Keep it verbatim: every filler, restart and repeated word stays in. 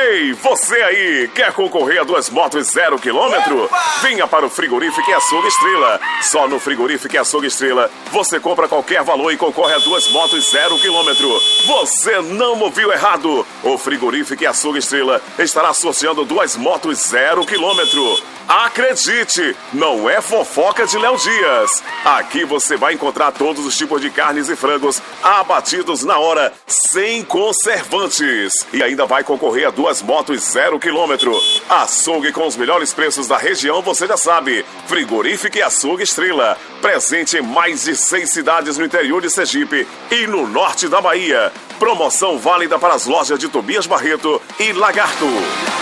Ei, você aí, quer concorrer a duas motos zero quilômetro? Venha para o Frigorífico e Açougue Estrela. Só no Frigorífico e Açougue Estrela, você compra qualquer valor e concorre a duas motos zero quilômetro. Você não ouviu errado. O Frigorífico e Açougue Estrela estará sorteando duas motos zero quilômetro. Acredite, não é fofoca de Léo Dias. Aqui você vai encontrar todos os tipos de carnes e frangos abatidos na hora, sem conservantes. E ainda vai concorrer a duas motos zero quilômetro. Açougue com os melhores preços da região, você já sabe. Frigorífico e Açougue Estrela. Presente em mais de seis cidades no interior de Sergipe e no norte da Bahia. Promoção válida para as lojas de Tobias Barreto e Lagarto.